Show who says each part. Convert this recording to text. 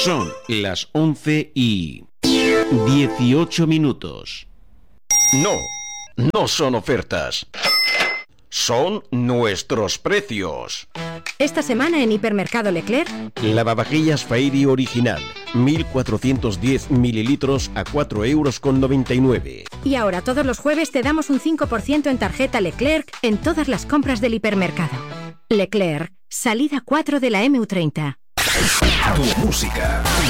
Speaker 1: Son las 11:18.
Speaker 2: No son ofertas. Son nuestros precios.
Speaker 3: Esta semana en Hipermercado Leclerc,
Speaker 2: Lavavajillas Fairy original, 1410 mililitros a 4,99 €.
Speaker 3: y ahora todos los jueves te damos un 5% en tarjeta Leclerc en todas las compras del hipermercado. Leclerc, salida 4 de la MU30.
Speaker 4: Tu música,